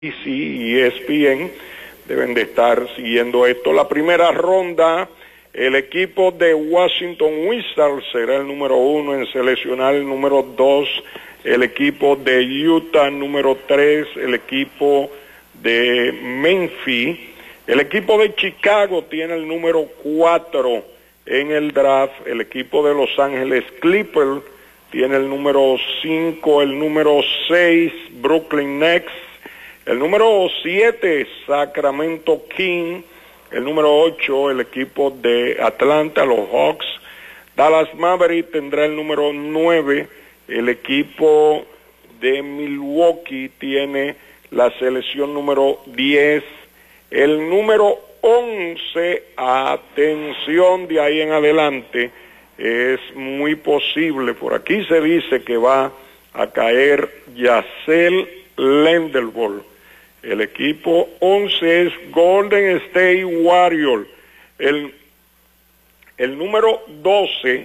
y ESPN deben de estar siguiendo esto. La primera ronda, el equipo de Washington Wizards será el número 1 en seleccionar el número 2, el equipo de Utah número 3, el equipo de Memphis, el equipo de Chicago tiene el número 4 en el draft, el equipo de Los Ángeles Clippers tiene el número 5, el número 6, Brooklyn Nets, el número 7, Sacramento Kings, el número 8, el equipo de Atlanta, los Hawks. Dallas Mavericks tendrá el número 9, el equipo de Milwaukee tiene la selección número 10, el número 11, atención de ahí en adelante, es muy posible, por aquí se dice que va a caer Yacel Lendelbol. El equipo 11 es Golden State Warriors. El número 12,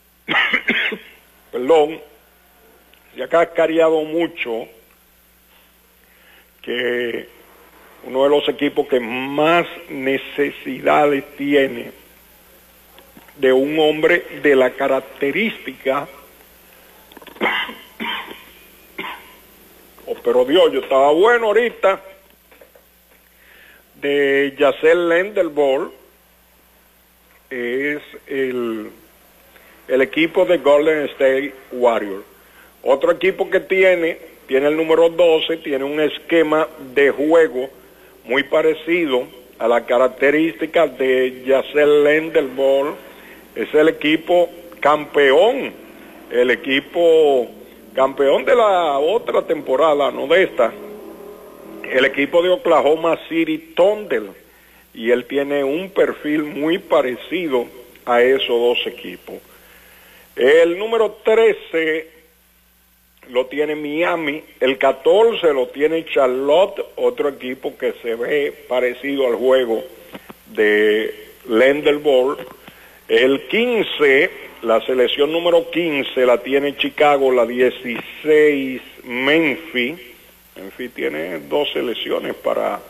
perdón, se ha cascareado mucho que uno de los equipos que más necesidades tiene de un hombre de la característica pero Dios, yo estaba bueno ahorita, de Yacel Lendelbol, es el equipo de Golden State Warriors. Otro equipo que tiene el número 12, tiene un esquema de juego muy parecido a las características de Yacel Lendelbol, es el equipo campeón, el equipo campeón de la otra temporada, no de esta, el equipo de Oklahoma City Thunder, y él tiene un perfil muy parecido a esos dos equipos. El número 13 lo tiene Miami, el 14 lo tiene Charlotte, otro equipo que se ve parecido al juego de Lendelbol. El 15, la selección número 15 la tiene Chicago, la 16 Memphis. Memphis tiene 2 selecciones para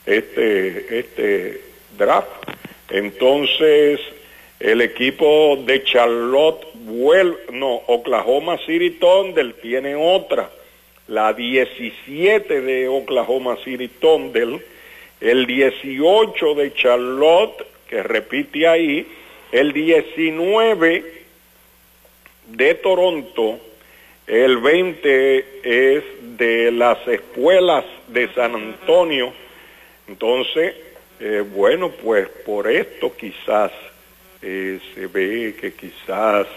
este draft. Entonces, el equipo de Charlotte Oklahoma City Thunder tiene otra, la 17 de Oklahoma City Thunder, el 18 de Charlotte, que repite ahí, el 19 de Toronto, el 20 es de las escuelas de San Antonio. Entonces, bueno, pues por esto quizás se ve que quizás,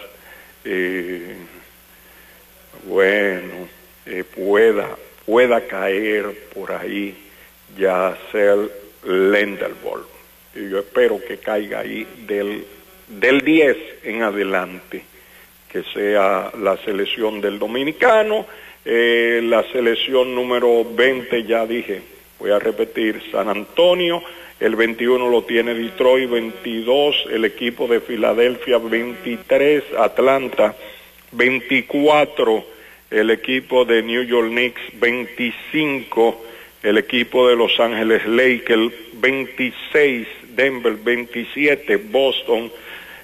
pueda caer por ahí Yacel Lendelbol. Y yo espero que caiga ahí del 10 en adelante, que sea la selección del dominicano, la selección número 20, ya dije, voy a repetir, San Antonio, el 21 lo tiene Detroit, 22 el equipo de Filadelfia, 23 Atlanta, 24 el equipo de New York Knicks, 25 el equipo de Los Ángeles Lakers, 26 Denver, 27 Boston,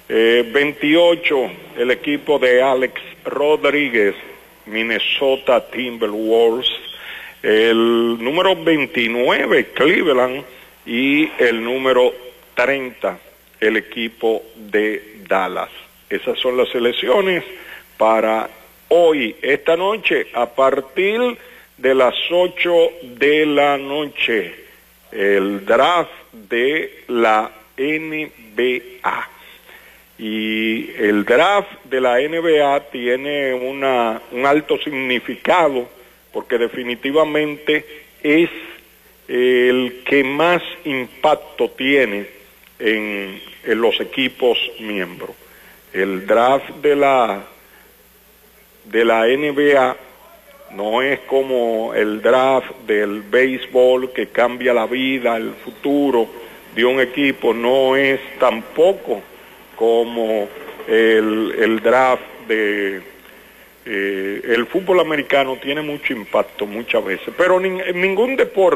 28 el equipo de Alex Rodríguez, Minnesota Timberwolves, el número 29 Cleveland y el número 30 el equipo de Dallas. Esas son las selecciones para hoy, esta noche, a partir de las 8 de la noche, el draft de la NBA. Y el draft de la NBA tiene un alto significado, porque definitivamente es el que más impacto tiene en los equipos miembros. El draft de la NBA no es como el draft del béisbol que cambia la vida, el futuro de un equipo, no es tampoco como el draft de el fútbol americano tiene mucho impacto muchas veces, pero en ningún deporte